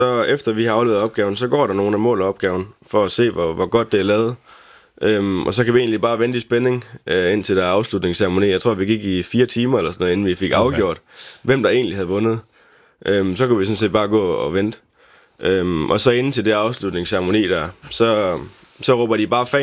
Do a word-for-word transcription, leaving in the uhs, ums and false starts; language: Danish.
Så efter vi har afleveret opgaven, så går der nogen, der måler opgaven, for at se, hvor, hvor godt det er lavet. Øhm, og så kan vi egentlig bare vente i spænding, øh, indtil der er afslutningsceremoni. Jeg tror, vi gik i fire timer eller sådan noget, inden vi fik okay. afgjort, hvem der egentlig havde vundet. Øhm, så kunne vi sådan set bare gå og vente. Øhm, og så inden til det afslutningsceremoni der, så, så råber de bare fan.